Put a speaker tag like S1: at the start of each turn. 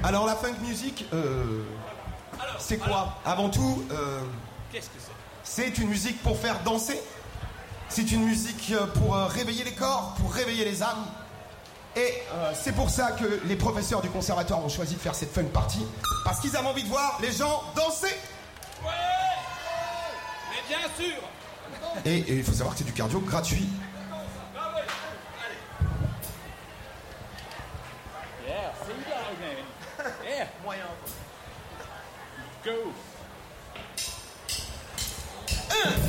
S1: Alors la funk music, c'est quoi? Avant tout,
S2: Qu'est-ce que c'est?
S1: c'est une musique pour faire danser. C'est une musique pour réveiller les corps, pour réveiller les âmes. Et c'est pour ça que les professeurs du conservatoire ont choisi de faire cette funk party. Parce qu'ils avaient envie de voir les gens danser.
S2: Ouais. Mais bien sûr.
S1: Et il faut savoir que c'est du cardio gratuit.
S2: Ah ouais. Allez. Yeah, c'est bien, man. Yeah. Moyen. Go.